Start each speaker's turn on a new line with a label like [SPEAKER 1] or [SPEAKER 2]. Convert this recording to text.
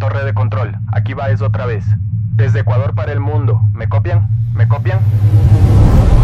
[SPEAKER 1] Torre de control, aquí va eso otra vez. Desde Ecuador para el mundo. ¿Me copian? ¿Me copian?